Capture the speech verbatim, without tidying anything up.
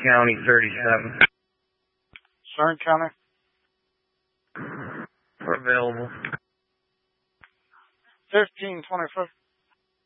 County thirty-seven. Stern County? We're available. fifteen twenty-five.